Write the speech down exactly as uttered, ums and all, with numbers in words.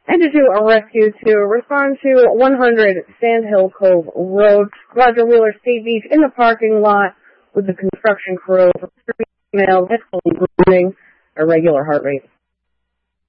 and to do a rescue to respond to one hundred Sandhill Cove Road, Roger Wheeler State Beach, in the parking lot with the construction crew. Female, excellent breathing, irregular heart rate.